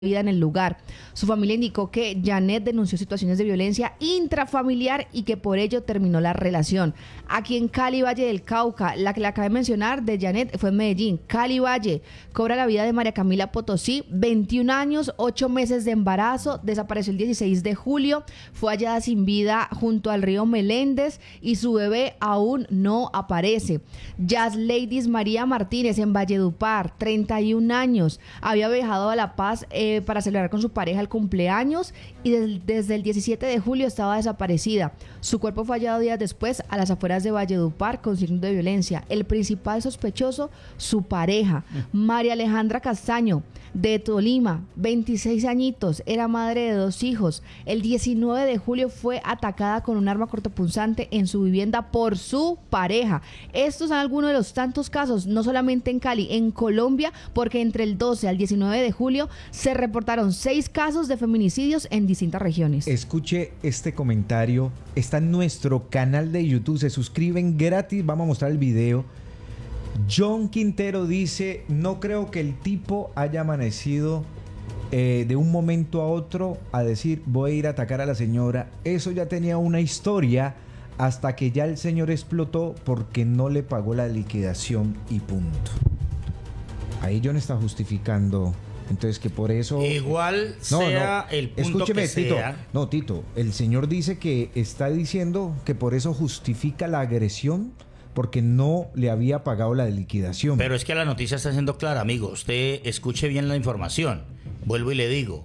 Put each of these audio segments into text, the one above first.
vida en el lugar. Su familia indicó que Janet denunció situaciones de violencia intrafamiliar y que por ello terminó la relación. Aquí en Cali, Valle del Cauca, la que le acabé de mencionar de Janet fue en Medellín. Cali Valle cobra la vida de María Camila Potosí, 21 años, 8 meses de embarazo, desapareció el 16 de julio, fue hallada sin vida junto al río Meléndez y su bebé aún no aparece. Jazz Ladies María Martínez en Valledupar, 31 años, había viajado a La Paz para celebrar con su pareja el cumpleaños y desde el 17 de julio estaba desaparecida. Su cuerpo fue hallado días después a las afueras de Valledupar con signos de violencia. El principal sospechoso, su pareja, María Alejandra Castaño, de Tolima, 26 añitos, era madre de 2 hijos. El 19 de julio fue atacada con un arma cortopunzante en su vivienda por su pareja. Estos son algunos de los tantos casos, no solamente en Cali, en Colombia, porque entre el 12 al 19 de julio se reportaron 6 casos de feminicidios en distintas regiones. Escuche este comentario, está en nuestro canal de YouTube, se suscriben gratis, vamos a mostrar el video. John Quintero dice, no creo que el tipo haya amanecido de un momento a otro a decir voy a ir a atacar a la señora. Eso ya tenía una historia hasta que ya el señor explotó porque no le pagó la liquidación y punto. Ahí John está justificando. Entonces que por eso... Igual sea el punto. Escúcheme, que Tito. sea. No, Tito, el señor dice que está diciendo que por eso justifica la agresión porque no le había pagado la liquidación. Pero es que la noticia está siendo clara, amigo. Usted escuche bien la información. Vuelvo y le digo.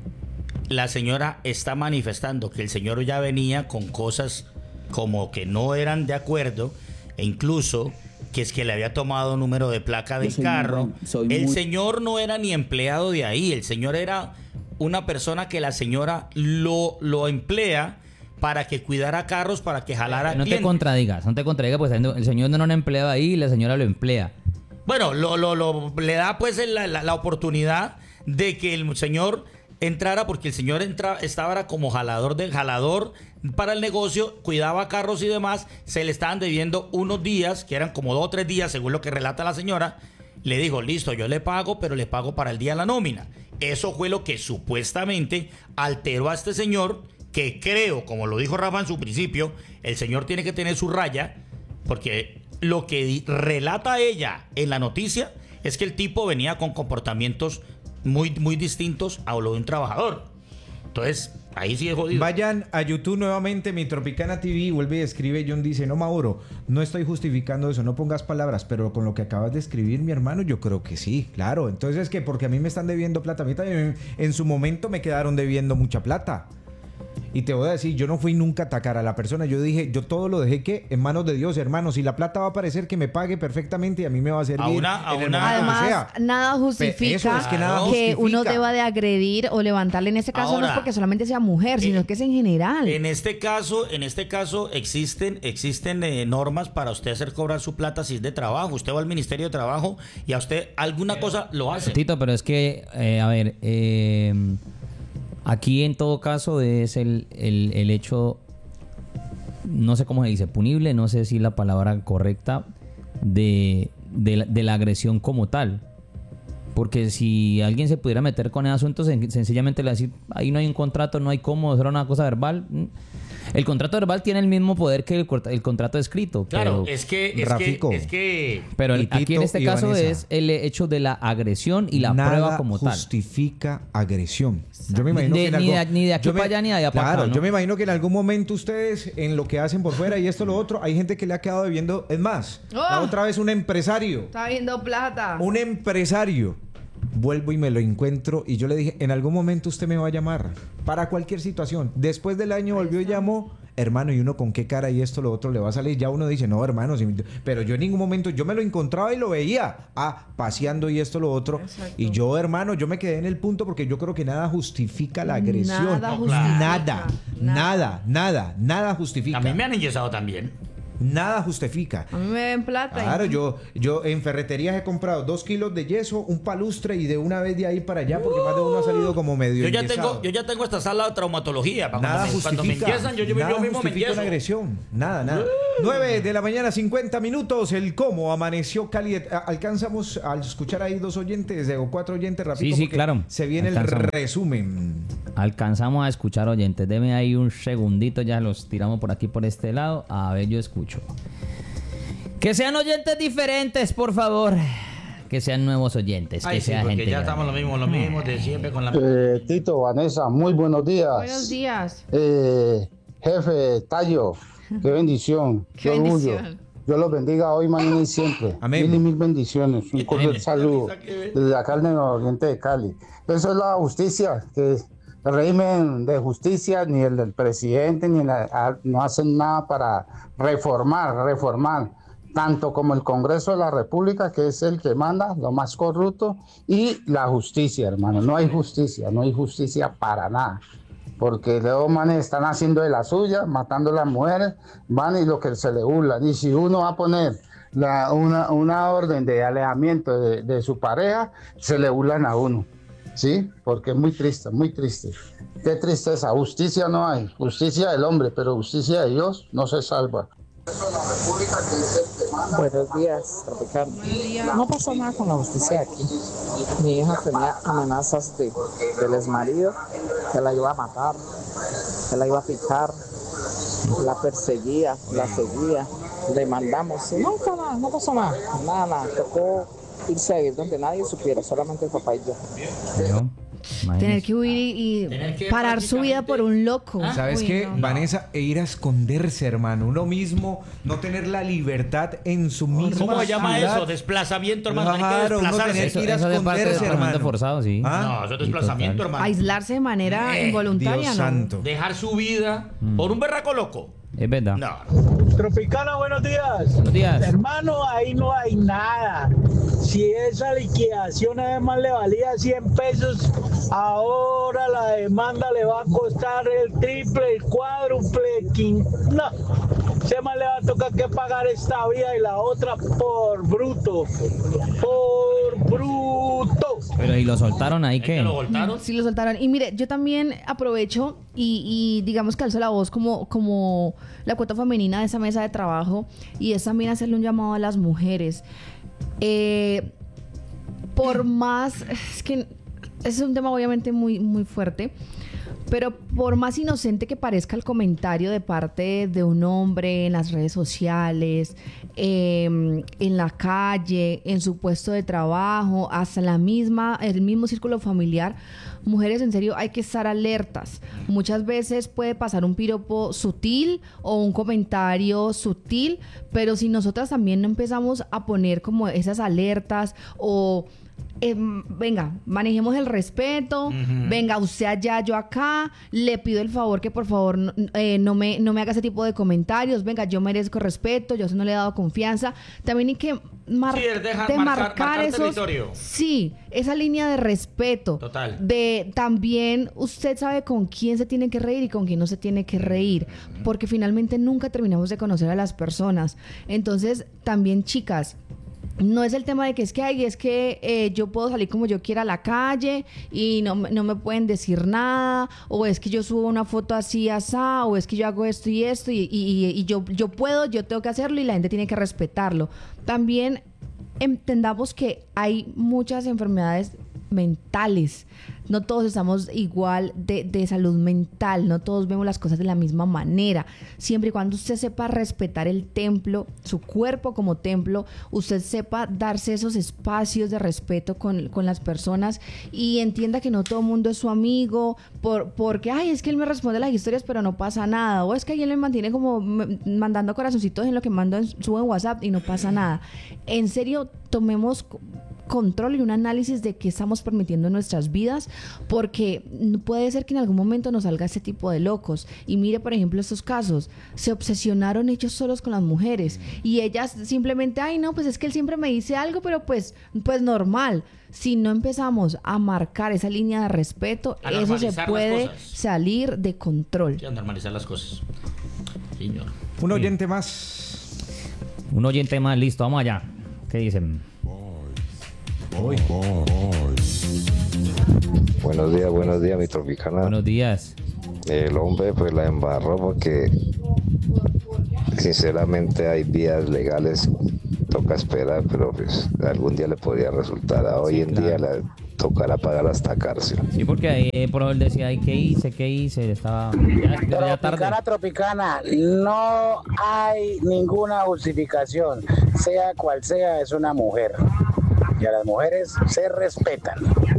La señora está manifestando que el señor ya venía con cosas como que no eran de acuerdo e incluso que es que le había tomado número de placa del carro. El señor no era ni empleado de ahí. El señor era una persona que la señora lo emplea para que cuidara carros, para que jalara no clientes. No te contradigas, pues el señor no era un empleado ahí y la señora lo emplea. Bueno, le da pues la oportunidad de que el señor entrara, porque el señor estaba como jalador para el negocio, cuidaba carros y demás. Se le estaban debiendo unos días, que eran como 2 o 3 días, según lo que relata la señora. Le dijo, listo, yo le pago, pero le pago para el día de la nómina. Eso fue lo que supuestamente alteró a este señor, que creo, como lo dijo Rafa en su principio, el señor tiene que tener su raya, porque lo que relata ella en la noticia es que el tipo venía con comportamientos muy, muy distintos a lo de un trabajador. Entonces, ahí sí es jodido. Vayan a YouTube nuevamente, Mi Tropicana TV, vuelve y escribe. John dice, no, Mauro, no estoy justificando eso, no pongas palabras, pero con lo que acabas de escribir, mi hermano, yo creo que sí, claro. Entonces, ¿qué? Porque a mí me están debiendo plata. A mí también en su momento me quedaron debiendo mucha plata. Y te voy a decir, yo no fui nunca a atacar a la persona. Yo dije, yo todo lo dejé en manos de Dios, hermano. Si la plata va a aparecer, que me pague perfectamente y a mí me va a servir. Además, nada justifica que uno deba de agredir o levantarle. En este caso no es porque solamente sea mujer, sino que es en general. En este caso existen normas para usted hacer cobrar su plata si es de trabajo. Usted va al Ministerio de Trabajo y a usted alguna cosa lo hace. Tito, pero es que, aquí en todo caso es el hecho, no sé cómo se dice, punible, no sé si la palabra correcta, de la agresión como tal. Porque si alguien se pudiera meter con ese asunto, sencillamente le decir, ahí no hay un contrato, no hay cómo, será una cosa verbal. El contrato verbal tiene el mismo poder que el contrato escrito. Claro, pero, es que pero aquí en este caso Vanessa, es el hecho de la agresión y la prueba como tal. Nada justifica agresión. Yo me imagino ni de aquí para allá ni de allá para acá. Claro, yo me imagino que en algún momento ustedes, en lo que hacen por fuera y esto, lo otro, hay gente que le ha quedado debiendo. Es más, la otra vez un empresario. Está viendo plata. Un empresario. Vuelvo y me lo encuentro y yo le dije, en algún momento usted me va a llamar para cualquier situación. Después del año volvió y llamó, hermano, y uno con qué cara y esto, lo otro le va a salir. Ya uno dice, no, hermano, pero yo en ningún momento, yo me lo encontraba y lo veía, paseando y esto, lo otro. Exacto. Y yo, hermano, yo me quedé en el punto porque yo creo que nada justifica la agresión. Nada justifica. Nada justifica. A mí me han enyesado también. Nada justifica. A mí me den plata. Claro, yo en ferreterías he comprado 2 kilos de yeso, un palustre y de una vez de ahí para allá, porque más de uno ha salido como medio enyesado. Yo ya tengo esta sala de traumatología. Para Nada cuando me justifica, engiesan, yo nada mismo me justifica engieso. una agresión. Nada. 9 de la mañana, 50 minutos. El cómo amaneció Cali. Alcanzamos a escuchar ahí 2 oyentes o 4 oyentes rápido. Sí, porque claro. Se viene Alcanzamos. el resumen. Alcanzamos a escuchar oyentes. Deme ahí un segundito, ya los tiramos por aquí, por este lado. A ver, yo escucho. Que sean oyentes diferentes, por favor. Que sean nuevos oyentes. Ay, que sí, sea porque gente ya grande. estamos lo mismo de siempre con la... Tito, Vanessa, muy buenos días. Buenos días. Jefe, Tayo, qué bendición, Qué orgullo. bendición. Dios los bendiga hoy, mañana y siempre. Amén. Mil y mil bendiciones. Un cordial saludo desde acá en el oriente de Cali. Eso es la justicia, que el régimen de justicia, ni el del presidente, no hacen nada para reformar. Tanto como el Congreso de la República, que es el que manda, lo más corrupto, y la justicia, hermano. No hay justicia para nada. Porque los manes están haciendo de la suya, matando a las mujeres, van y lo que se le burlan. Y si uno va a poner una orden de alejamiento de su pareja, se le burlan a uno. ¿Sí? Porque es muy triste, muy triste. Qué tristeza. Justicia no hay. Justicia del hombre, pero justicia de Dios no se salva. Buenos días, Ricardo. Buenos días. No pasó nada con la justicia aquí. Mi hija tenía amenazas del exmarido, que la iba a matar, que la iba a picar, la perseguía, la seguía, le mandamos. No pasó nada. Tocó irse a vivir donde nadie supiera, solamente el papá y yo. ¿No? Tener que huir y Tener que parar su vida por un loco. ¿Sabes Uy, qué, no. Vanessa? E ir a esconderse, hermano. Uno mismo no tener la libertad en su misma ¿Cómo se llama ciudad. eso? Desplazamiento, hermano. Hay que Claro, uno desplazarse. tener que ir a Eso de parte de esconderse, desplazamiento hermano. forzado, sí. ¿Ah? No, eso es desplazamiento, total. hermano. Aislarse de manera involuntaria, Dios ¿no? santo. Dejar su vida por un berraco loco. Es verdad. No. Tropicana, buenos días. Buenos días. Hermano, ahí no hay nada. Si esa liquidación además le valía 100 pesos, ahora la demanda le va a costar el triple, el cuádruple, no. Se más le va a tocar que pagar esta vía y la otra por bruto. Pero ¿y lo soltaron ahí ¿Es que qué? lo voltaron? Sí, lo soltaron. Y mire, yo también aprovecho y digamos que alzo la voz como la cuota femenina de esa mesa de trabajo y es también hacerle un llamado a las mujeres. Por más, es que es un tema obviamente muy, muy fuerte, pero por más inocente que parezca el comentario de parte de un hombre en las redes sociales, en la calle, en su puesto de trabajo, hasta el mismo círculo familiar, mujeres, en serio, hay que estar alertas. Muchas veces puede pasar un piropo sutil o un comentario sutil, pero si nosotras también no empezamos a poner como esas alertas o... venga, manejemos el respeto, venga, usted allá, yo acá, le pido el favor que por favor no me haga ese tipo de comentarios, venga, yo merezco respeto, yo a usted no le he dado confianza, también hay que marcar territorio. Sí, esa línea de respeto. Total. De también usted sabe con quién se tiene que reír y con quién no se tiene que reír, porque finalmente nunca terminamos de conocer a las personas. Entonces, también chicas, no es el tema de que yo puedo salir como yo quiera a la calle y no me pueden decir nada, o es que yo subo una foto así, asá, o es que yo hago esto y esto y yo tengo que hacerlo y la gente tiene que respetarlo. También entendamos que hay muchas enfermedades mentales. No todos estamos igual de salud mental, no todos vemos las cosas de la misma manera. Siempre y cuando usted sepa respetar el templo, su cuerpo como templo, usted sepa darse esos espacios de respeto con las personas y entienda que no todo el mundo es su amigo, porque, ay, es que él me responde las historias pero no pasa nada, o es que él me mantiene como mandando corazoncitos en lo que subo en WhatsApp y no pasa nada. En serio, tomemos control y un análisis de qué estamos permitiendo en nuestras vidas, porque puede ser que en algún momento nos salga ese tipo de locos. Y mire, por ejemplo, estos casos, se obsesionaron ellos solos con las mujeres y ellas simplemente, ay no, pues es que él siempre me dice algo, pero pues normal. Si no empezamos a marcar esa línea de respeto, A eso se normalizar puede las cosas. salir de control. Sí, a normalizar las cosas. Señor. Un oyente más. Un oyente más, listo, vamos allá. ¿Qué dicen? Buenos días, mi Tropicana. Buenos días. El hombre pues la embarró porque sinceramente hay vías legales, toca esperar, pero pues algún día le podría resultar. Hoy en día le tocará pagar hasta cárcel. Sí, porque ahí por él decía, ay, ¿qué hice? Estaba ya tarde. Tropicana, no hay ninguna justificación, sea cual sea, es una mujer. Y a las mujeres se respetan.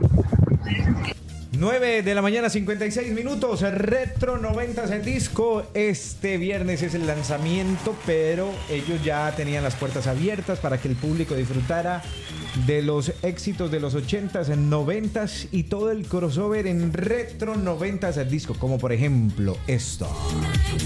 9 de la mañana, 56 minutos. Retro 90s el disco. Este viernes es el lanzamiento, pero ellos ya tenían las puertas abiertas para que el público disfrutara de los éxitos de los 80s, 90s y todo el crossover en Retro 90s el disco, como por ejemplo esto.